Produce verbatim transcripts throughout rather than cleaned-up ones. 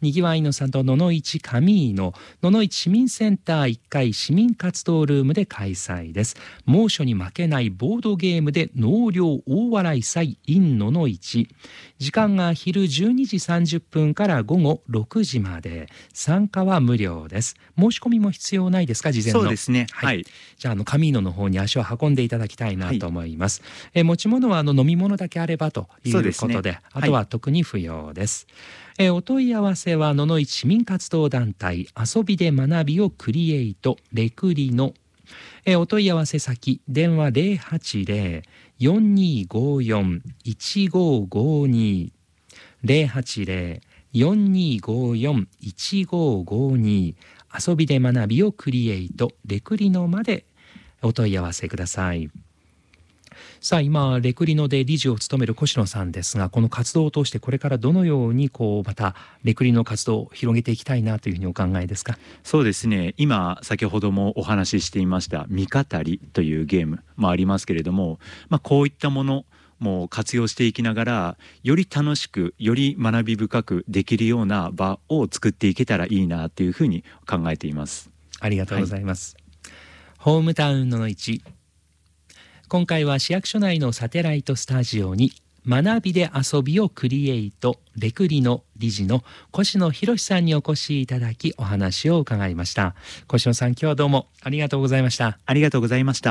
にぎわいの里野々市上井の野々市市民センターいっかい市民活動ルームで開催です。猛暑に負けないボードゲームで納涼大笑い祭 in 野々市。時間が昼じゅうにじさんじゅっぷんから午後ろくじまで。参加は無料です。申し込みも必要ないですか、事前の。 そうですね。 はい。 はい、 じゃあ、あの上井野の方に足を運んでいただきたいなと思います。はい、え持ち物はあの飲み物だけあればということで、 ね、 あとは特に不要です。はい、えお問い合わせは野々市市民活動団体遊びで学びをクリエイトレクリのえお問い合わせ先電話 ゼロはちゼロ よんにごよん いちごごに ゼロはちゼロ よんにごよん いちごごに遊びで学びをクリエイトレクリのまでお問い合わせください。さあ、今レクリノで理事を務める越野さんですが、この活動を通してこれからどのようにこうまたレクリノ活動を広げていきたいなというふうにお考えですか？ そうですね、今先ほどもお話ししていました味方りというゲームもありますけれども、まあ、こういったものも活用していきながら、より楽しくより学び深くできるような場を作っていけたらいいなというふうに考えています。 ありがとうございます。はい、ホームタウン野々市、今回は市役所内のサテライトスタジオに学びで遊びをクリエイトレクリの理事の越野博さんにお越しいただきお話を伺いました。越野さん、今日はどうもありがとうございました。 ありがとうございました。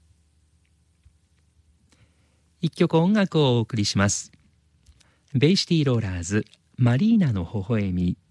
一曲音楽をお送りします。ベイシティローラーズマリーナの微笑み。